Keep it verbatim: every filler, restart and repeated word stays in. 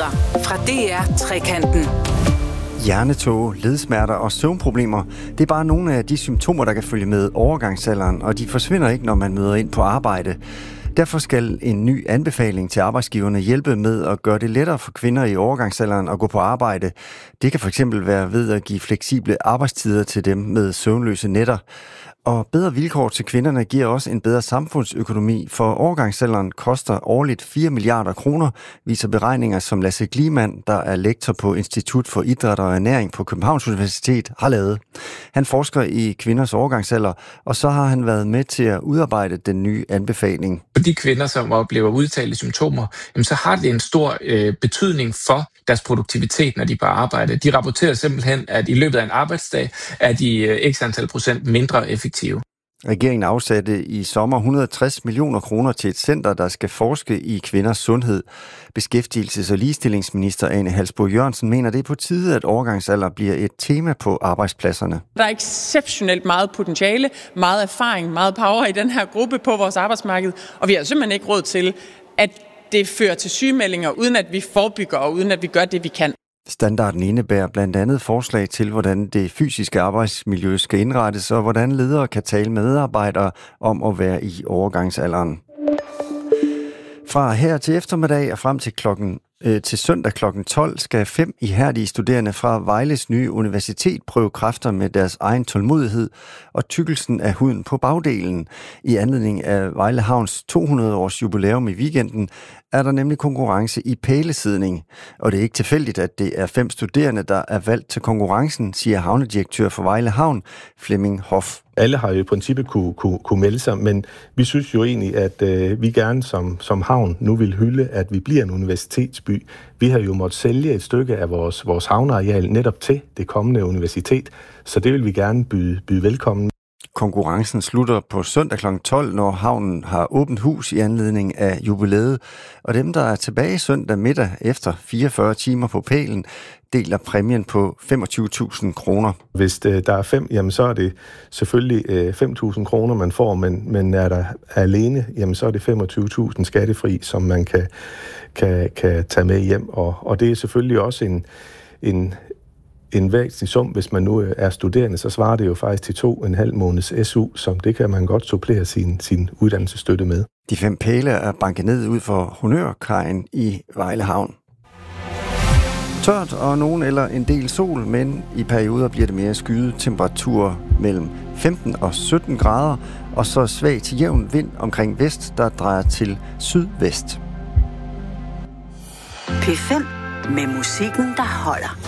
Nyheder fra D R Trekanten. Hjernetåge, ledsmerter og søvnproblemer, det er bare nogle af de symptomer, der kan følge med overgangsalderen, og de forsvinder ikke, når man møder ind på arbejde. Derfor skal en ny anbefaling til arbejdsgiverne hjælpe med at gøre det lettere for kvinder i overgangsalderen at gå på arbejde. Det kan fx være ved at give fleksible arbejdstider til dem med søvnløse nætter. Og bedre vilkår til kvinderne giver også en bedre samfundsøkonomi, for overgangsalderen koster årligt fire milliarder kroner, viser beregninger, som Lasse Gliman, der er lektor på Institut for Idræt og Ernæring på Københavns Universitet, har lavet. Han forsker i kvinders overgangsalder, og så har han været med til at udarbejde den nye anbefaling. For de kvinder, som oplever udtalte symptomer, så har det en stor øh, betydning for deres produktivitet, når de er på arbejde. De rapporterer simpelthen, at i løbet af en arbejdsdag er de øh, x antal procent mindre effektive. Regeringen afsatte i sommer et hundrede og tres millioner kroner til et center, der skal forske i kvinders sundhed. Beskæftigelses- og ligestillingsminister Ane Halsboe-Jørgensen mener, det er på tide, at overgangsalder bliver et tema på arbejdspladserne. Der er exceptionelt meget potentiale, meget erfaring, meget power i den her gruppe på vores arbejdsmarked, og vi har simpelthen ikke råd til, at det fører til sygemeldinger, uden at vi forebygger og uden at vi gør det, vi kan. Standarden indebærer blandt andet forslag til, hvordan det fysiske arbejdsmiljø skal indrettes, og hvordan ledere kan tale med medarbejdere om at være i overgangsalderen. Fra her til eftermiddag og frem til klokken øh, til søndag klokken tolv skal fem ihærdige studerende fra Vejles nye universitet prøve kræfter med deres egen tålmodighed og tykkelsen af huden på bagdelen. I anledning af Vejle Havns to hundrede års jubilæum i weekenden er der nemlig konkurrence i pælesidning. Og det er ikke tilfældigt, at det er fem studerende, der er valgt til konkurrencen, siger havnedirektør for Vejle Havn, Flemming Hoff. Alle har jo i princippet kunne, kunne, kunne melde sig, men vi synes jo egentlig, at øh, vi gerne som, som havn nu vil hylde, at vi bliver en universitetsby. Vi har jo måttet sælge et stykke af vores, vores havneareal netop til det kommende universitet, så det vil vi gerne byde, byde velkommen. Konkurrencen slutter på søndag klokken tolv, når havnen har åbent hus i anledning af jubilæet. Og dem, der er tilbage søndag middag efter fireogfyrre timer på pælen, deler præmien på femogtyve tusind kroner. Hvis der er fem, jamen så er det selvfølgelig fem tusind kroner, man får, men, men er der alene, jamen så er det femogtyve tusind skattefri, som man kan, kan, kan tage med hjem. Og, og det er selvfølgelig også en, en En væsentlig sum, hvis man nu er studerende, så svarer det jo faktisk til to og en halv måneds S U, som det kan man godt supplere sin, sin uddannelsesstøtte med. De fem pæle er banket ned ud for Honørkajen i Vejle Havn. Tørt og nogen eller en del sol, men i perioder bliver det mere skyet. Temperaturer mellem femten og sytten grader, og så svag til jævn vind omkring vest, der drejer til sydvest. P fem med musikken, der holder.